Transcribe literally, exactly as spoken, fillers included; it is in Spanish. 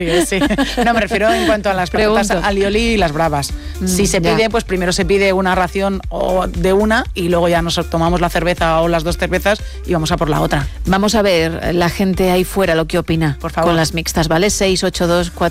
Sí. No, me refiero en cuanto a las patatas Pregunto. alioli y las bravas. Mm, si se ya. pide, pues primero se pide una ración o de una y luego ya nos tomamos la cerveza o las dos cervezas y vamos a por la otra. Vamos a ver la gente ahí fuera lo que opina Por favor. con las mixtas, ¿vale? seis ocho dos cuatro